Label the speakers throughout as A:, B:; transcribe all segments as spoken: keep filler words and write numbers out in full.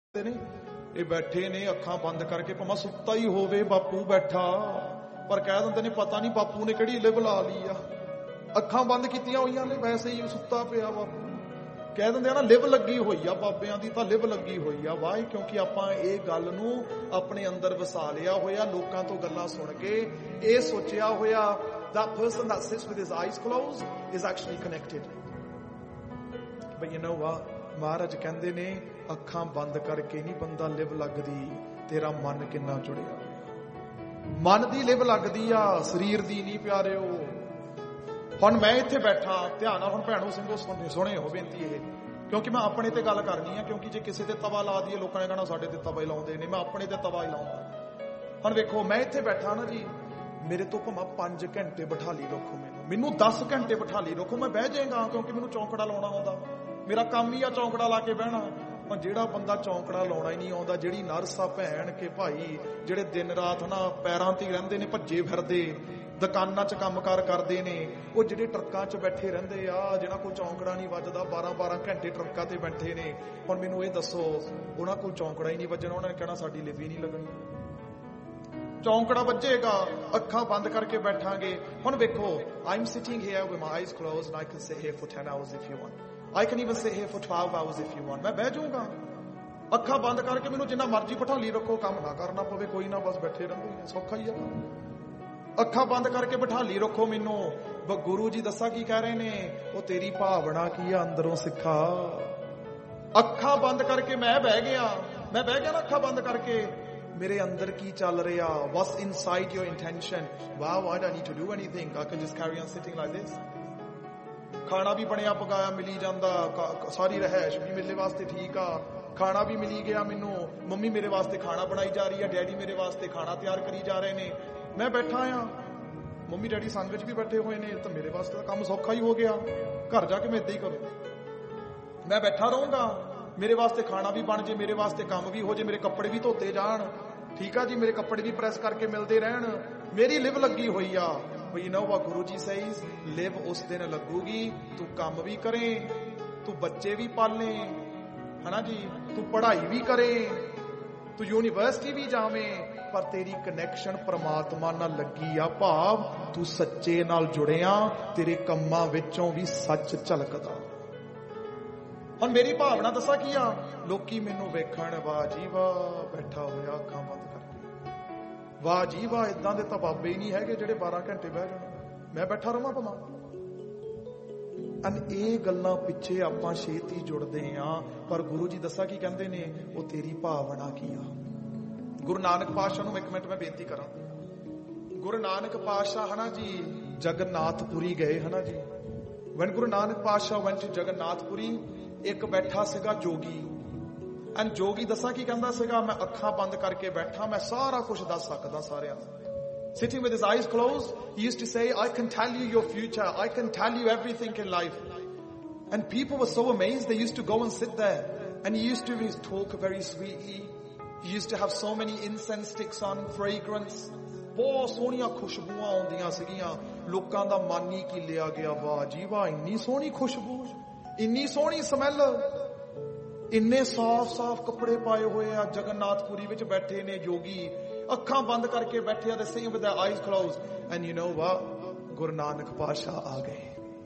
A: ਨੇ ਇਹ ਬੈਠੇ ਨੇ ਅੱਖਾਂ ਬੰਦ ਕਰਕੇ, ਭਾਵੇਂ ਸੁੱਤਾ ਹੀ ਹੋਵੇ ਬਾਪੂ ਬੈਠਾ, ਪਰ ਕਹਿ ਦਿੰਦੇ ਨੇ ਪਤਾ ਨਹੀਂ ਬਾਪੂ ਨੇ ਕਿਹੜੀ ਲਿਵ ਲਾ ਲਈ ਆ, ਅੱਖਾਂ ਬੰਦ ਕੀਤੀਆਂ ਹੋਈਆਂ ਨੇ, ਵੈਸੇ ਹੀ ਸੁੱਤਾ ਪਿਆ ਬਾਪੂ। ਕਹਿ ਦਿੰਦੇ ਆ ਨਾ ਲਿਵ ਲੱਗੀ ਹੋਈ ਆ, ਬਾਬਿਆਂ ਦੀ ਤਾਂ ਲਿਵ ਲੱਗੀ ਹੋਈ ਆ। ਵਾਹ, ਕਿਉਂਕਿ ਆਪਾਂ ਇਹ ਗੱਲ ਨੂੰ ਆਪਣੇ ਅੰਦਰ ਵਸਾ ਲਿਆ ਹੋਇਆ, ਲੋਕਾਂ ਤੋਂ ਗੱਲਾਂ ਸੁਣ ਕੇ ਇਹ ਸੋਚਿਆ ਹੋਇਆ that person that sits with his eyes closed is actually connected. But you know what? ਮਹਾਰਾਜ ਕਹਿੰਦੇ ਨੇ ਅੱਖਾਂ ਬੰਦ ਕਰਕੇ ਨਹੀਂ ਬੰਦਾ ਲਿਵ ਲੱਗਦੀ, ਤੇਰਾ ਮਨ ਕਿੰਨਾ ਜੁੜਿਆ ਹੋਇਆ। ਮਨ ਦੀ ਲਿਵ ਲੱਗਦੀ ਆ, ਸਰੀਰ ਦੀ ਨਹੀਂ ਪਿਆਰਿਓ। ਹੁਣ ਮੈਂ ਇੱਥੇ ਬੈਠਾ, ਧਿਆਨ ਨਾਲ ਹੁਣ ਭੈਣੋ ਸਿੰਘੋ ਸੁਣੇ ਹੋ ਬੇਨਤੀ ਇਹ, ਕਿਉਂਕਿ ਮੈਂ ਆਪਣੇ ਤੇ ਗੱਲ ਕਰਨੀ ਆ। ਕਿਉਂਕਿ ਜੇ ਕਿਸੇ ਤੇ ਤਵਾ ਲਾ ਦਈਏ ਲੋਕਾਂ ਨੇ ਕਹਿਣਾ ਸਾਡੇ ਤੇ ਤਵਾ ਹੀ ਲਾਉਂਦੇ ਨੇ, ਮੈਂ ਆਪਣੇ ਤੇ ਤਵਾ ਹੀ ਲਾਉਂਦਾ। ਹੁਣ ਵੇਖੋ ਮੈਂ ਇੱਥੇ ਬੈਠਾ ਨਾ ਜੀ, ਮੇਰੇ ਤੋਂ ਭਾਵੇਂ ਪੰਜ ਘੰਟੇ ਬਿਠਾ ਲਈ ਰੱਖੋ, ਮੈਨੂੰ ਮੈਨੂੰ ਦਸ ਘੰਟੇ ਬਿਠਾ ਲਈ ਰੱਖੋ, ਮੈਂ ਬਹਿ ਜਾਏਗਾ, ਕਿਉਂਕਿ ਮੈਨੂੰ ਚੌਂਕੜਾ ਲਾਉਣਾ ਆਉਂਦਾ, ਮੇਰਾ ਕੰਮ ਹੀ ਆ ਚੌਂਕੜਾ ਲਾ ਕੇ ਬਹਿਣਾ। ਪਰ ਜਿਹੜਾ ਬੰਦਾ ਚੌਂਕੜਾ ਲਾਉਣਾ ਹੀ ਨਹੀਂ ਆਉਂਦਾ, ਜਿਹੜੀ ਨਰਸ ਆ ਭੈਣ ਕੇ ਭਾਈ, ਜਿਹੜੇ ਦਿਨ ਰਾਤ ਨਾ ਪੈਰਾਂ ਤੇ ਰਹਿੰਦੇ ਨੇ, ਭੱਜੇ ਫਿਰਦੇ, ਦੁਕਾਨਾਂ 'ਚ ਕੰਮਕਾਰ ਕਰਦੇ ਨੇ, ਉਹ ਜਿਹੜੇ ਟਰੱਕਾਂ 'ਚ ਬੈਠੇ ਰਹਿੰਦੇ ਆ, ਜਿਹਨਾਂ ਕੋਲ ਚੌਂਕੜਾ ਨਹੀਂ ਵੱਜਦਾ, ਬਾਰਾਂ ਬਾਰਾਂ ਘੰਟੇ ਟਰੱਕਾਂ ਤੇ ਬੈਠੇ ਨੇ। ਹੁਣ ਮੈਨੂੰ ਇਹ ਦੱਸੋ, ਉਹਨਾਂ ਕੋਲ ਚੌਂਕੜਾ ਹੀ ਨਹੀਂ ਵੱਜਣਾ, ਉਹਨਾਂ ਨੇ ਕਹਿਣਾ ਸਾਡੀ ਲਿਵ ਹੀ ਨਹੀਂ ਲੱਗਣੀ। ਚੌਂਕੜਾ ਵੱਜੇਗਾ, ਅੱਖਾਂ ਬੰਦ ਕਰਕੇ ਬੈਠਾਂਗੇ। ਹੁਣ ਵੇਖੋ, I'm sitting here with my eyes closed and I can sit here for ten hours if you want. I can even sit here for twelve hours if you want. ਮੈਂ ਬਹਿ ਜਾਊਂਗਾ ਅੱਖਾਂ ਬੰਦ ਕਰਕੇ, ਮੈਨੂੰ ਜਿੰਨਾ ਮਰਜ਼ੀ ਬਿਠਾ ਲਈ ਰੱਖੋ, ਕੰਮ ਨਾ ਕਰਨਾ ਪਵੇ, ਕੋਈ ਨਾ, ਬਸ ਬੈਠੇ ਰਹਿੰਦੇ, ਸੌਖਾ ਹੀ ਆ। ਅੱਖਾਂ ਬੰਦ ਕਰਕੇ ਬਿਠਾ ਲਈ ਰੱਖੋ ਮੈਨੂੰ। ਗੁਰੂ ਜੀ ਦੱਸਾਂ ਕੀ ਕਹਿ ਰਹੇ ਨੇ, ਉਹ ਤੇਰੀ ਭਾਵਨਾ ਕੀ ਆ ਅੰਦਰੋਂ ਸਿੱਖਾ। ਅੱਖਾਂ ਬੰਦ ਕਰਕੇ ਮੈਂ ਬਹਿ ਗਿਆ, ਮੈਂ ਬਹਿ ਗਿਆ ਨਾ ਅੱਖਾਂ ਬੰਦ ਕਰਕੇ, ਮੇਰੇ ਅੰਦਰ ਕੀ ਚੱਲ ਰਿਹਾ, what's inside your intention? Wow, I don't need to do anything, I can just carry on sitting like this. ਖਾਣਾ ਵੀ ਬਣਿਆ ਪਕਾਇਆ ਮਿਲੀ ਜਾਂਦਾ, ਸਾਰੀ ਰਹਿائش ਵੀ ਮੇਰੇ ਵਾਸਤੇ ਠੀਕ ਆ, ਖਾਣਾ ਵੀ ਮਿਲੀ ਗਿਆ ਮੈਨੂੰ, ਮੰਮੀ ਮੇਰੇ ਵਾਸਤੇ ਖਾਣਾ ਬਣਾਈ ਜਾ ਰਹੀ ਹੈ, ਡੈਡੀ ਮੇਰੇ ਵਾਸਤੇ ਖਾਣਾ ਤਿਆਰ ਕਰੀ ਜਾ ਰਹੇ ਨੇ, ਮੈਂ ਬੈਠਾ ਆ, ਮੰਮੀ ਡੈਡੀ ਸੰਗ ਵਿੱਚ ਵੀ ਬੈਠੇ ਹੋਏ ਨੇ, ਤਾਂ ਮੇਰੇ ਵਾਸਤੇ ਤਾਂ ਕੰਮ ਸੌਖਾ ਹੀ ਹੋ ਗਿਆ। ਘਰ ਜਾ ਕੇ ਮੈਂ ਏਦਾਂ ਹੀ ਕਰੂੰ, ਮੈਂ ਬੈਠਾ ਰਹੂੰਗਾ, ਮੇਰੇ ਵਾਸਤੇ ਖਾਣਾ ਵੀ ਬਣ ਜੇ, ਮੇਰੇ ਵਾਸਤੇ ਕੰਮ ਵੀ ਹੋ ਜੇ, ਮੇਰੇ ਕੱਪੜੇ ਵੀ ਧੋਤੇ ਜਾਣ, ਠੀਕ ਆ ਜੀ, ਮੇਰੇ ਕੱਪੜੇ ਵੀ ਪ੍ਰੈਸ ਕਰਕੇ ਮਿਲਦੇ ਰਹਿਣ, ਮੇਰੀ ਲਿਵ ਲੱਗੀ ਹੋਈ ਆ। But you know what Guru Ji says? ਲਿਵ ਉਸ ਦਿਨ ਲੱਗੂਗੀ, ਤੂੰ ਕੰਮ ਵੀ ਕਰੇ, ਤੂੰ ਬੱਚੇ ਵੀ ਪਾਲੇ, ਹਨਾ ਜੀ, ਤੂੰ ਪੜ੍ਹਾਈ ਵੀ ਕਰੇ, ਤੂੰ ਯੂਨੀਵਰਸਿਟੀ ਵੀ ਜਾਵੇਂ, ਪਰ ਤੇਰੀ ਕਨੈਕਸ਼ਨ ਪਰਮਾਤਮਾ ਨਾਲ ਲੱਗੀ ਆ, ਭਾਵ ਤੂੰ ਸੱਚੇ ਨਾਲ ਜੁੜਿਆ, ਤੇਰੇ ਕੰਮਾਂ ਵਿੱਚੋਂ ਵੀ ਸੱਚ ਝਲਕਦਾ। ਹੁਣ ਮੇਰੀ ਭਾਵਨਾ ਦੱਸਾਂ ਕੀ ਆ, ਲੋਕੀ ਮੈਨੂੰ ਵੇਖਣ, ਵਾਹ ਜੀ ਵਾਹ ਬੈਠਾ ਹੋਇਆ ਅੱਖਾਂ ਬੰਦ ਕਰਕੇ, ਵਾਹ ਜੀ ਵਾਹ ਏਦਾਂ ਦੇ ਤਾਂ ਬਾਬੇ ਹੀ ਨਹੀਂ ਹੈਗੇ ਜਿਹੜੇ ਬਾਰਾਂ ਘੰਟੇ ਬਹਿ ਜਾਣ, ਮੈਂ ਬੈਠਾ ਰਵਾਂ ਭਵਾਂ। ਅਨ ਇਹ ਗੱਲਾਂ ਪਿੱਛੇ ਆਪਾਂ ਛੇਤੀ ਜੁੜਦੇ ਆ, ਪਰ ਗੁਰੂ ਜੀ ਦੱਸਾਂ ਕੀ ਕਹਿੰਦੇ ਨੇ, ਉਹ ਤੇਰੀ ਭਾਵਨਾ ਕੀ ਆ। ਗੁਰੂ ਨਾਨਕ ਪਾਤਸ਼ਾਹ ਨੂੰ ਇੱਕ ਮਿੰਟ ਮੈਂ ਬੇਨਤੀ ਕਰਾਂ, ਗੁਰੂ ਨਾਨਕ ਪਾਤਸ਼ਾਹ ਹਨਾ ਜੀ ਜਗਨਨਾਥਪੁਰੀ ਗਏ, ਹਨਾ ਜੀ, when Guru Nanak Pasha went to Jagannathpuri, ਇੱਕ ਬੈਠਾ ਸੀਗਾ ਜੋਗੀ, ਐਂਡ ਜੋਗੀ ਦੱਸਾਂ ਕੀ ਕਹਿੰਦਾ ਸੀਗਾ, ਮੈਂ ਅੱਖਾਂ ਬੰਦ ਕਰਕੇ ਬੈਠਾ, ਮੈਂ ਸਾਰਾ ਕੁਝ ਦੱਸ ਸਕਦਾ ਸਾਰਿਆਂ ਨੂੰ। Sitting with his eyes closed, he used to say, I can tell you your future, I can tell you everything in life. And people were so amazed, they used to go and sit there, and he used to talk very sweetly. He used to have so many incense sticks on, fragrance. ਬਹੁਤ ਸੋਹਣੀਆਂ ਖੁਸ਼ਬੂਆਂ ਆਉਂਦੀਆਂ ਸੀਗੀਆਂ, ਲੋਕਾਂ ਦਾ ਮਨ ਹੀ ਕੀ ਲਿਆ ਗਿਆ, ਵਾਹ ਜੀ ਵਾਹ ਇੰਨੀ ਸੋਹਣੀ ਖੁਸ਼ਬੂ, ਇੰਨੀ ਸੋਹਣੀ ਸਮੈਲ, ਇੰਨੇ ਸਾਫ਼ ਸਾਫ਼ ਕੱਪੜੇ ਪਾਏ ਹੋਏ ਆ, ਜਗਨਨਾਥਪੁਰੀ ਵਿੱਚ ਬੈਠੇ ਨੇ ਯੋਗੀ, ਅੱਖਾਂ ਬੰਦ ਕਰਕੇ ਬੈਠੇ ਆ, they sitting with their eyes closed. And you know what? Guru Nanak Pasha ਆ ਗਏ।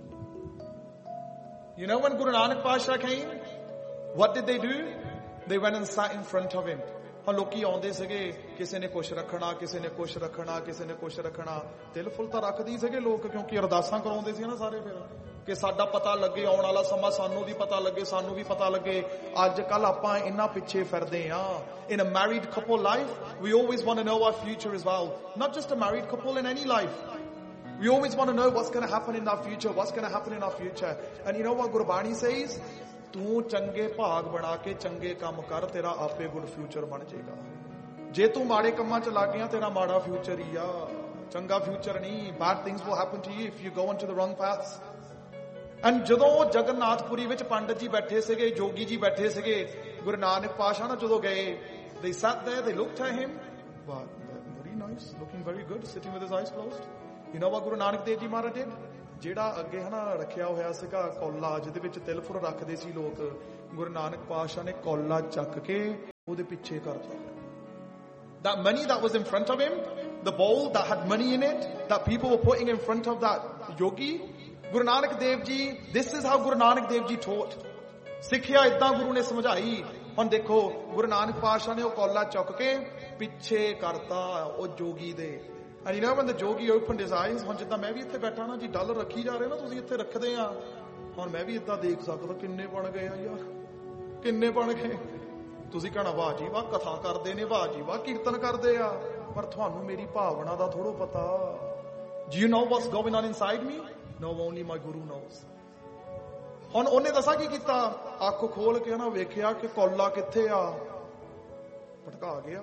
A: You know when Guru Nanak Pasha came, what did they do? They went and sat in front of him. ਹਾਂ ਲੋਕੀ ਆਉਂਦੇ ਸੀਗੇ, ਕਿਸੇ ਨੇ ਕੁਛ ਰੱਖਣਾ, ਕਿਸੇ ਨੇ ਕੁਛ ਰੱਖਣਾ, ਕਿਸੇ ਨੇ ਕੁਛ ਰੱਖਣਾ, ਤਿਲ ਫੁੱਲ ਤਾਂ ਰੱਖਦੇ ਸੀਗੇ ਲੋਕ, ਕਿਉਂਕਿ ਅਰਦਾਸਾਂ ਕਰਾਉਂਦੇ ਸੀ ਨਾ ਸਾਰੇ, ਫਿਰ ਕਿ ਸਾਡਾ ਪਤਾ ਲੱਗੇ, ਆਉਣ ਵਾਲਾ ਸਮਾਂ ਸਾਨੂੰ ਵੀ ਪਤਾ ਲੱਗੇ, ਸਾਨੂੰ ਵੀ ਪਤਾ ਲੱਗੇ। ਅੱਜ ਕੱਲ ਆਪਾਂ ਇਹਨਾਂ ਪਿੱਛੇ ਫਿਰਦੇ ਆ। In a married couple life, we always want to know our future as well. Not just a married couple, in any life. We always want to know what's going to happen in our future, what's going to happen in our future. And you know what Gurbani says? ਤੂੰ ਚੰਗੇ ਭਾਗ ਬਣਾ ਕੇ ਚੰਗੇ ਕੰਮ ਕਰ, ਤੇਰਾ ਆਪੇ good future ਬਣ ਜਾਏਗਾ। ਜੇ ਤੂੰ ਮਾੜੇ ਕੰਮਾਂ 'ਚ ਲੱਗ ਗਿਆ, ਤੇਰਾ ਮਾੜਾ ਫਿਊਚਰ ਹੀ ਆ, ਚੰਗਾ ਫਿਊਚਰ ਨਹੀਂ। bad things will happen to you if you go into the wrong paths. And ਜਦੋਂ ਜਗਨਨਾਥਪੁਰੀ ਵਿੱਚ ਪੰਡਤ ਜੀ ਬੈਠੇ ਸੀਗੇ, ਜੋਗੀ ਜੀ ਬੈਠੇ ਸੀਗੇ, ਗੁਰੂ ਨਾਨਕ ਪਾਤਸ਼ਾਹ ਨਾਲ ਜਦੋਂ ਗਏ, they sat there, they looked at him, wow, very nice, looking very good, sitting with his eyes closed. You know what Guru Nanak Dev Ji Maharaj did? ਜਿਹੜਾ ਅੱਗੇ ਹਨਾ ਰੱਖਿਆ ਹੋਇਆ ਸੀਗਾ ਕੌਲਾ, ਜਿਹਦੇ ਵਿੱਚ ਤਿਲ ਫੁੱਲ ਰੱਖਦੇ ਸੀ ਲੋਕ, ਗੁਰੂ ਨਾਨਕ ਪਾਤਸ਼ਾਹ ਨੇ ਕੌਲਾ ਚੱਕ ਕੇ ਉਹਦੇ ਪਿੱਛੇ ਕਰਤਾ। That money that was in front of him, the bowl that had money in it, that people were putting in front of that yogi, Guru Nanak Dev Ji, this is how Guru Nanak Dev Ji taught. ਸਿੱਖਿਆ ਇਦਾਂ ਗੁਰੂ ਨੇ ਸਮਝਾਈ। ਹੁਣ ਦੇਖੋ ਗੁਰੂ ਨਾਨਕ ਪਾਤਸ਼ਾਹ ਨੇ ਉਹ ਕੌਲਾ ਚੁੱਕ ਕੇ ਪਿੱਛੇ ਕਰਤਾ ਉਹ ਜੋਗੀ ਦੇ। And you know when the yogi opened his eyes, ਹੁਣ ਜਿੱਦਾਂ ਮੈਂ ਵੀ ਇੱਥੇ ਬੈਠਾ ਨਾ ਜੀ, ਡਾਲਰ ਰੱਖੀ ਜਾ ਰਹੇ ਨਾ ਤੁਸੀਂ ਇੱਥੇ ਰੱਖਦੇ ਆ, ਹੁਣ ਮੈਂ ਵੀ ਇਦਾਂ ਦੇਖ ਸਕਦਾ ਕਿੰਨੇ ਬਣ ਗਏ ਆ ਯਾਰ, ਕਿੰਨੇ ਬਣ ਗਏ। ਤੁਸੀਂ ਕਹਣਾ ਵਾਹ ਜੀ ਵਾਹ ਕਥਾ ਕਰਦੇ ਨੇ, ਵਾਹ ਜੀ ਵਾਹ ਕੀਰਤਨ ਕਰਦੇ ਆ, ਪਰ ਤੁਹਾਨੂੰ ਮੇਰੀ ਭਾਵਨਾ ਦਾ ਥੋੜ੍ਹਾ ਪਤਾ। Do you know what's going on inside me? No, only my Guru knows. ਹੁਣ ਉਹਨੇ ਦੱਸਾਂ ਕੀ ਕੀਤਾ, ਅੱਖ ਖੋਲ ਕੇ ਨਾ ਵੇਖਿਆ ਕਿ ਕੌਲਾ ਕਿੱਥੇ ਆ, ਭਟਕਾ ਗਿਆ।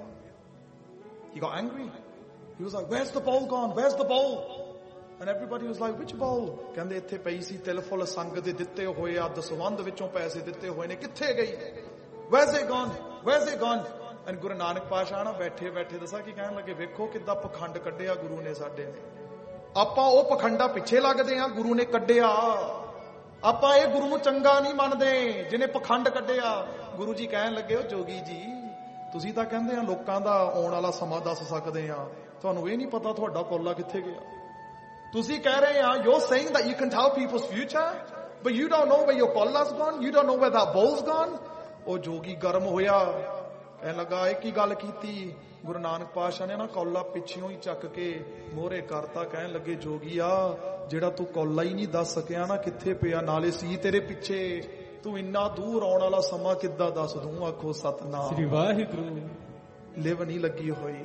A: He got angry. He was like, where's the bowl gone? Where's the bowl? And everybody was like, which bowl? ਕਹਿੰਦੇ ਇੱਥੇ ਪਈ ਸੀ, ਤਿਲ ਫੁੱਲ ਸੰਗ ਦੇ ਦਿੱਤੇ ਹੋਏ ਆ, ਦਸਵੰਧ ਵਿੱਚੋਂ ਪੈਸੇ ਦਿੱਤੇ ਹੋਏ ਨੇ, ਕਿੱਥੇ ਗਈ? Where's it gone? Where's it gone? And Guru Nanak ਪਾਤਸ਼ਾਹ ਨਾ ਬੈਠੇ ਬੈਠੇ ਦੱਸਾਂ ਕੀ ਕਹਿਣ ਲੱਗੇ, ਵੇਖੋ ਕਿੱਦਾਂ ਪਖੰਡ ਕੱਢਿਆ ਗੁਰੂ ਨੇ ਸਾਡੇ ਨੇ। ਆਪਾਂ ਉਹ ਪਖੰਡਾ ਪਿੱਛੇ ਲੱਗਦੇ ਆ, ਗੁਰੂ ਨੇ ਕੱਢਿਆ। ਆਪਾਂ ਇਹ ਗੁਰੂ ਨੂੰ ਚੰਗਾ ਨਹੀਂ ਮੰਨਦੇ ਜਿਹਨੇ ਪਖੰਡ ਕੱਢਿਆ। ਗੁਰੂ ਜੀ ਕਹਿਣ ਲੱਗੇ, ਉਹ ਜੋਗੀ ਜੀ ਤੁਸੀਂ ਤਾਂ ਕਹਿੰਦੇ ਆ ਲੋਕਾਂ ਦਾ ਆਉਣ ਵਾਲਾ ਸਮਾਂ ਦੱਸ ਸਕਦੇ ਆ, ਤੁਹਾਨੂੰ ਇਹ ਨਹੀਂ ਪਤਾ ਤੁਹਾਡਾ ਕੌਲਾ ਕਿੱਥੇ ਗਿਆ। ਤੁਸੀਂ ਕਹਿ ਰਹੇ ਆ, you're saying that you can tell people's future, but you don't know where your kolla's gone, you don't know where that bowl's gone. ਉਹ ਜੋਗੀ ਗਰਮ ਹੋਇਆ, ਕਹਿਣ ਲੱਗਾ ਇਹ ਕੀ ਗੱਲ ਕੀਤੀ। ਗੁਰੂ ਨਾਨਕ ਪਾਤਸ਼ਾਹ ਨੇ ਨਾ ਕੌਲਾ ਪਿੱਛਿਓਂ ਹੀ ਚੱਕ ਕੇ ਮੋਹਰੇ ਕਰਤਾ। ਕਹਿਣ ਲੱਗੇ, ਜੋਗੀਆ ਜਿਹੜਾ ਤੂੰ ਕੌਲਾ ਹੀ ਨਹੀਂ ਦੱਸ ਸਕਿਆ ਨਾ ਕਿੱਥੇ ਪਿਆ, ਨਾਲੇ ਸੀ ਤੇਰੇ ਪਿੱਛੇ, ਤੂੰ ਇੰਨਾ ਦੂਰ ਆਉਣ ਵਾਲਾ ਸਮਾਂ ਕਿੱਦਾਂ ਦੱਸ ਦੂੰ। ਆਖੋ ਸਤਨਾਮ ਸ੍ਰੀ ਵਾਹਿਗੁਰੂ। ਲਿਵ ਨਹੀਂ ਲੱਗੀ ਹੋਈ,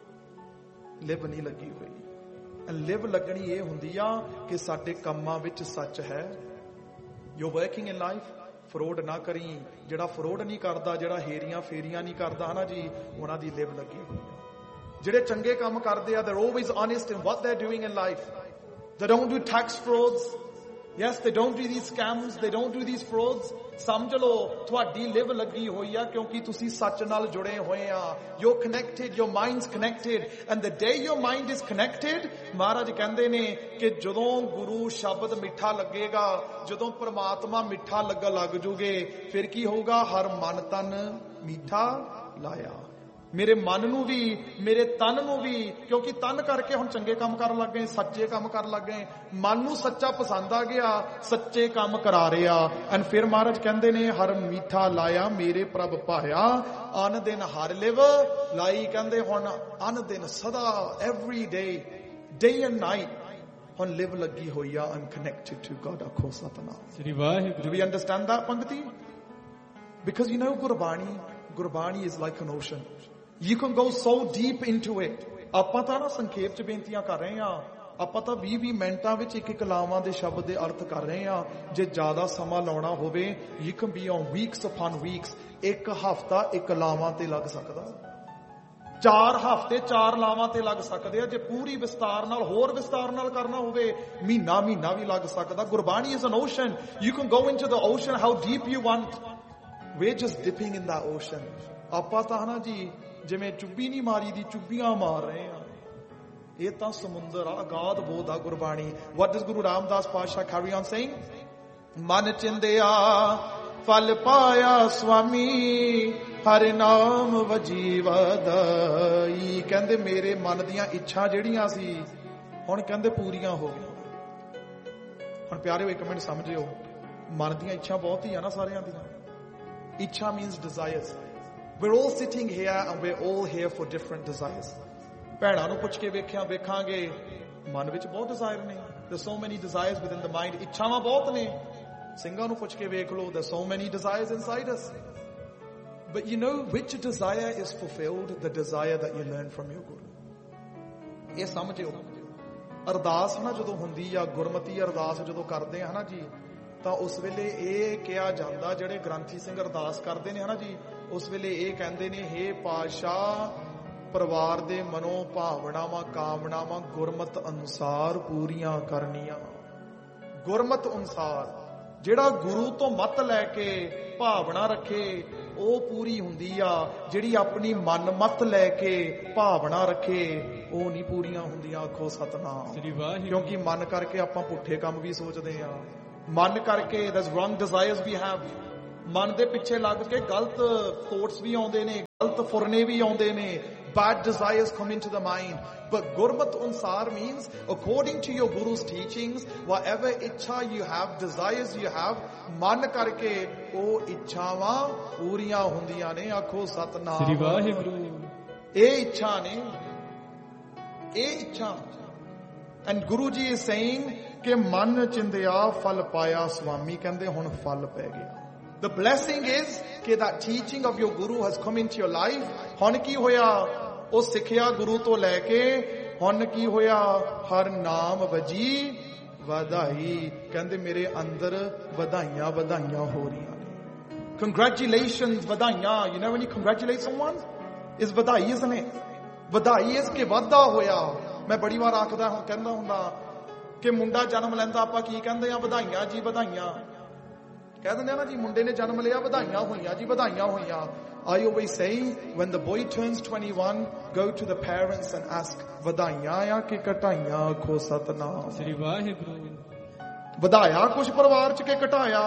A: ਲਿਵ ਨਹੀਂ ਲੱਗੀ ਹੋਈ। ਲਿਵ ਲੱਗਣੀ ਇਹ ਹੁੰਦੀ ਆ ਕਿ ਸਾਡੇ ਕੰਮਾਂ ਵਿੱਚ ਸੱਚ ਹੈ। You working in life, fraud ਨਾ ਕਰੀ। ਜਿਹੜਾ ਫਰੋਡ ਨਹੀਂ ਕਰਦਾ, ਜਿਹੜਾ ਹੇਰੀਆਂ ਫੇਰੀਆਂ ਨਹੀਂ ਕਰਦਾ ਨਾ ਜੀ, ਉਹਨਾਂ ਦੀ ਲਿਵ ਲੱਗੀ ਹੋਈ ਆ। ਜਿਹੜੇ ਚੰਗੇ ਕੰਮ ਕਰਦੇ ਆ, they're always honest in what they're doing in life. They don't do tax frauds. Yes, they don't do these scams, they don't do these frauds. ਸਮਝ ਲਓ ਤੁਹਾਡੀ ਲਿਵ ਲੱਗੀ ਹੋਈ ਆ, ਕਿਉਂਕਿ ਤੁਸੀਂ ਸੱਚ ਨਾਲ ਜੁੜੇ ਹੋਏ ਆ। You're connected, your mind's connected, and the day your mind is connected, ਮਹਾਰਾਜ ਕਹਿੰਦੇ ਨੇ ਕਿ ਜਦੋਂ ਗੁਰੂ ਸ਼ਬਦ ਮਿੱਠਾ ਲੱਗੇਗਾ, ਜਦੋਂ ਪ੍ਰਮਾਤਮਾ ਮਿੱਠਾ ਲੱਗਾ ਲੱਗ ਜੂਗੇ, ਫਿਰ ਕੀ ਹੋਊਗਾ? ਹਰ ਮਨ ਤਨ ਮਿੱਠਾ ਲਾਇਆ। ਮੇਰੇ ਮਨ ਨੂੰ ਵੀ, ਮੇਰੇ ਤਨ ਨੂੰ ਵੀ, ਕਿਉਂਕਿ ਤਨ ਕਰਕੇ ਹੁਣ ਚੰਗੇ ਕੰਮ ਕਰਨ ਲੱਗ ਗਏ, ਸੱਚੇ ਕੰਮ ਕਰਨ ਲੱਗ ਗਏ। ਮਨ ਨੂੰ ਸੱਚਾ ਪਸੰਦ ਆ ਗਿਆ, ਸੱਚੇ ਕੰਮ ਕਰਾ ਰਿਹਾ। ਐਂਡ ਫਿਰ ਮਹਾਰਾਜ ਕਹਿੰਦੇ ਨੇ ਹਰ ਮਿੱਠਾ ਲਾਇਆ ਮੇਰੇ ਪ੍ਰਭ ਭਾਇਆ, ਅਨ ਦਿਨ ਹਰ ਲਿਵ ਲਾਈ। ਕਹਿੰਦੇ ਹੁਣ ਅਨ ਦਿਨ ਸਦਾ, every day, day and night, ਹੁਣ ਲਿਵ ਲੱਗੀ ਹੋਈ ਆ। ਆਮ ਕਨੈਕਟਡ ਟੂ ਗॉड। ਆਖੋ ਸਤਨਾਮ ਸ੍ਰੀ Waheguru. Do we understand that ਪੰਗਤੀ? Because you know Gurbani, Gurbani is like an ocean. You can go so deep into it. ਆਪਾਂ ਤਾਂ ਨਾ ਸੰਖੇਪ ਚ ਬੇਨਤੀਆਂ ਕਰ ਰਹੇ ਆ, ਆਪਾਂ ਤਾਂ ਵੀਹ ਵੀਹ ਮਿੰਟਾਂ ਵਿੱਚ ਇੱਕ ਇੱਕ ਲਾਵਾਂ ਦੇ ਸ਼ਬਦ ਦੇ ਅਰਥ ਕਰ ਰਹੇ ਆ। ਜੇ ਜ਼ਿਆਦਾ ਸਮਾਂ ਲਾਉਣਾ ਹੋਵੇ, you can be on weeks upon weeks. ਇੱਕ ਹਫ਼ਤਾ ਇੱਕ ਲਾਵਾਂ ਤੇ ਲੱਗ ਸਕਦਾ, ਚਾਰ ਹਫ਼ਤੇ ਚਾਰ ਲਾਵਾਂ ਤੇ ਲੱਗ ਸਕਦੇ ਆ। ਜੇ ਪੂਰੀ ਵਿਸਤਾਰ ਨਾਲ, ਹੋਰ ਵਿਸਤਾਰ ਨਾਲ ਕਰਨਾ ਹੋਵੇ, ਮਹੀਨਾ ਮਹੀਨਾ ਵੀ ਲੱਗ ਸਕਦਾ। Gurbani is an ocean. You can go into the ocean how deep you want. We're just dipping in that ocean. ਆਪਾਂ ਤਾਂ ਨਾ ਜੀ ਜਿਵੇਂ ਚੁੱਭੀ ਨਹੀਂ ਮਾਰੀ ਦੀ, ਚੁੱਭੀਆਂ ਮਾਰ ਰਹੇ ਆ। ਇਹ ਤਾਂ ਸਮੁੰਦਰ ਆ, ਅਗਾਧ ਬੋਧ ਆ Gurbani. What does Guru Ramdas Pasha carry on saying? ਮਨ ਚਿੰਦਿਆ ਫਲ ਪਾਇਆ ਸੁਆਮੀ, ਹਰਿ ਨਾਮ ਵਜੀਵਦਈ। ਕਹਿੰਦੇ ਮੇਰੇ ਮਨ ਦੀਆਂ ਇੱਛਾ ਜਿਹੜੀਆਂ ਸੀ, ਹੁਣ ਕਹਿੰਦੇ ਪੂਰੀਆਂ ਹੋ ਗਈਆਂ। ਹੁਣ ਪਿਆਰਿਓ ਇੱਕ ਮਿੰਟ ਸਮਝਿਓ, ਮਨ ਦੀਆਂ ਇੱਛਾ ਬਹੁਤ ਹੀ ਆ ਨਾ ਸਾਰਿਆਂ ਦੀਆਂ। ਇੱਛਾ means desires. We're all sitting here and we're all here for different desires. ਭੈਣਾਂ ਨੂੰ ਪੁੱਛ ਕੇ ਵੇਖਿਆ ਵੇਖਾਂਗੇ ਮਨ ਵਿੱਚ ਬਹੁਤ ਡਿਜ਼ਾਇਰ ਨੇ। There's so many desires within the mind. ਇੱਛਾਵਾਂ ਬਹੁਤ ਨੇ। ਸਿੰਘਾਂ ਨੂੰ ਪੁੱਛ ਕੇ ਵੇਖ ਲਓ, there's so many desires inside us. But you know which desire is fulfilled? The desire that you learn from your Guru. ਇਹ ਸਮਝਿਓ। ਅਰਦਾਸ ਨਾ ਜਦੋਂ ਹੁੰਦੀ ਆ, ਗੁਰਮਤੀ ਅਰਦਾਸ ਜਦੋਂ ਕਰਦੇ ਆ ਨਾ ਜੀ, ਤਾਂ ਉਸ ਵੇਲੇ ਇਹ ਕਿਹਾ ਜਾਂਦਾ, ਜਿਹੜੇ ਗ੍ਰੰਥੀ ਸਿੰਘ ਅਰਦਾਸ ਕਰਦੇ ਨੇ ਹਨਾ ਜੀ, ਉਸ ਵੇਲੇ ਇਹ ਕਹਿੰਦੇ ਨੇ, ਹੇ ਪਾਤਸ਼ਾਹ ਪਰਿਵਾਰ ਦੇ ਮਨੋ ਭਾਵਨਾਵਾਂ ਕਾਮਨਾਵਾਂ ਗੁਰਮਤ ਅਨੁਸਾਰ ਪੂਰੀਆਂ ਕਰਨੀਆਂ। ਗੁਰਮਤ ਅਨੁਸਾਰ, ਜਿਹੜਾ ਗੁਰੂ ਤੋਂ ਮਤ ਲੈ ਕੇ ਭਾਵਨਾ ਰੱਖੇ ਉਹ ਪੂਰੀ ਹੁੰਦੀ ਆ। ਜਿਹੜੀ ਆਪਣੀ ਮਨ ਮਤ ਲੈ ਕੇ ਭਾਵਨਾ ਰੱਖੇ ਉਹ ਨਹੀਂ ਪੂਰੀਆਂ ਹੁੰਦੀਆਂ। ਆਖੋ ਸਤਨਾਮ। ਕਿਉਂਕਿ ਮਨ ਕਰਕੇ ਆਪਾਂ ਪੁੱਠੇ ਕੰਮ ਵੀ ਸੋਚਦੇ ਆ। ਮਨ ਕਰਕੇ there's wrong desires we have. ਮਨ ਦੇ ਪਿੱਛੇ ਲੱਗ ਕੇ ਗਲਤ ਥੋਟਸ ਵੀ ਆਉਂਦੇ ਨੇ, ਗਲਤ ਫੁਰਨੇ ਵੀ ਆਉਂਦੇ ਨੇ. Bad desires come into the mind. But Gurmat Ansar means, according to your Guru's teachings, whatever ਇੱਛਾ you have, desires you have, ਮਨ ਕਰਕੇ ਉਹ ਇੱਛਾਵਾਂ ਪੂਰੀਆਂ ਹੁੰਦੀਆਂ ਨੇ. ਆਖੋ ਸਤਨਾਮ
B: ਸ੍ਰੀ ਵਾਹਿਗੁਰੂ.
A: ਇਹ ਇੱਛਾ ਨੇ, ਇਹ ਇੱਛਾ. And Guru Ji is saying ਕਿ ਮਨ ਚਿੰਦਿਆ ਫਲ ਪਾਇਆ. ਸਵਾਮੀ ਕਹਿੰਦੇ ਹੁਣ ਫਲ ਪੈ ਗਿਆ. The blessing is ਕਿ that teaching of your Guru has come into your life. ਹੁਣ ਕੀ ਹੋਇਆ? ਉਹ ਸਿੱਖਿਆ ਗੁਰੂ ਤੋਂ ਲੈ ਕੇ ਹੁਣ ਕੀ ਹੋਇਆ? ਹਰ ਨਾਮ ਵਜੀ ਵਧਾਈ. ਕਹਿੰਦੇ ਮੇਰੇ ਅੰਦਰ ਵਧਾਈਆਂ ਵਧਾਈਆਂ ਹੋ ਰਹੀਆਂ ਨੇ. Congratulations, ਵਧਾਈਆਂ. You know when you congratulate someone, is ਵਧਾਈ, isn't it? ਵਧਾਈ ਇਸ ਕੇ ਵਾਧਾ ਹੋਇਆ. ਮੈਂ ਬੜੀ ਵਾਰ ਆਖਦਾ ਹਾਂ, ਕਹਿੰਦਾ ਹੁੰਦਾ ਕਿ ਮੁੰਡਾ ਜਨਮ ਲੈਂਦਾ, ਆਪਾਂ ਕੀ ਕਹਿੰਦੇ ਆ? ਵਧਾਈਆਂ ਜੀ, ਵਧਾਈਆਂ ਕਹਿ ਦਿੰਦੇ ਆ ਨਾ ਜੀ. ਮੁੰਡੇ ਨੇ ਜਨਮ ਲਿਆ, ਵਧਾਈਆਂ ਹੋਈਆਂ ਜੀ, ਵਧਾਈਆਂ ਹੋਈਆਂ. I always say when the boy turns twenty-one, go to the parents and ask, ਵਧਾਈਆਂ ਆ ਕਿ ਘਟਾਈਆਂ? ਆਖੋ ਸਤਨਾਮ
B: ਸ੍ਰੀ ਵਾਹਿਗੁਰੂ.
A: ਵਧਾਇਆ ਕੁਛ ਪਰਿਵਾਰ ਚ ਕਿ ਘਟਾਇਆ?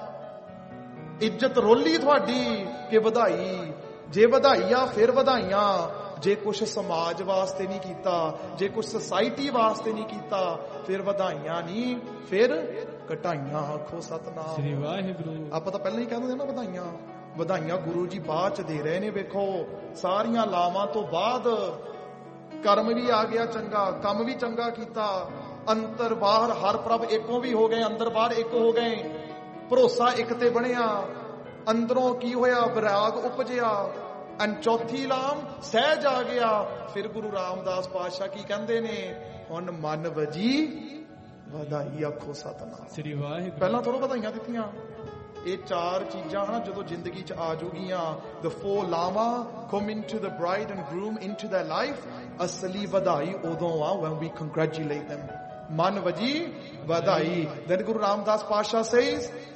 A: ਇੱਜ਼ਤ ਰੋਲੀ ਤੁਹਾਡੀ ਕਿ ਵਧਾਈ? ਜੇ ਵਧਾਈ ਆ ਫਿਰ ਵਧਾਈਆਂ. ਜੇ ਕੁਛ ਸਮਾਜ ਵਾਸਤੇ ਨਹੀਂ ਕੀਤਾ, ਜੇ ਕੁਛ ਸੋਸਾਇਟੀ ਵਾਸਤੇ ਨਹੀਂ ਕੀਤਾ, ਫਿਰ ਵਧਾਈਆਂ ਨਹੀਂ, ਫਿਰ ਘਟਾਈਆਂ. ਆਖੋ ਸਤਨਾਮ
B: ਸ੍ਰੀ ਵਾਹਿਗੁਰੂ.
A: ਆਪਾਂ ਤਾਂ ਪਹਿਲਾਂ ਹੀ ਕਹਿੰਦੇ ਨਾ ਵਧਾਈਆਂ. ਵਧਾਈਆਂ ਗੁਰੂ ਜੀ ਬਾਅਦ ਚ ਦੇ ਰਹੇ ਨੇ. ਵੇਖੋ ਸਾਰੀਆਂ ਲਾਵਾਂ ਤੋਂ ਬਾਅਦ ਕਰਮ ਵੀ ਆ ਗਿਆ ਚੰਗਾ, ਕੰਮ ਵੀ ਚੰਗਾ ਕੀਤਾ. ਅੰਤਰ ਬਾਹਰ ਹਰ ਪ੍ਰਭ ਇੱਕੋ ਵੀ ਹੋ ਗਏ, ਅੰਦਰ ਬਾਹਰ ਇੱਕ ਹੋ ਗਏ. ਭਰੋਸਾ ਇੱਕ ਤੇ ਬਣਿਆ. ਅੰਦਰੋਂ ਕੀ ਹੋਇਆ? ਵਿਰਾਗ ਉਪਜਿਆ. ਐਂ ਚੌਥੀ ਲਾਮ ਸਹਿਜ ਆ ਗਿਆ. ਫਿਰ ਗੁਰੂ ਰਾਮਦਾਸ ਪਾਤਸ਼ਾਹ ਕੀ ਕਹਿੰਦੇ ਨੇ? ਹੁਣ ਮਨ ਵਜੀ ਵਧਾਈ. ਆਖੋ ਸਤਨਾਮ
B: ਸ੍ਰੀ ਵਾਹਿਗੁਰੂ.
A: ਪਹਿਲਾਂ ਥੋੜ੍ਹਾ ਵਧਾਈਆਂ ਦਿੱਤੀਆਂ. ਇਹ ਚਾਰ ਚੀਜ਼ਾਂ ਹਨ ਜਦੋਂ ਜ਼ਿੰਦਗੀ ਚ ਆ ਜੂਗੀਆਂ. the four lama come into the bride and groom into their life. ਅਸਲੀ ਵਧਾਈ ਉਦੋਂ ਆ when we congratulate them. ਮਨ ਵਜੀ ਵਧਾਈ. then Guru Ramdas Pasha says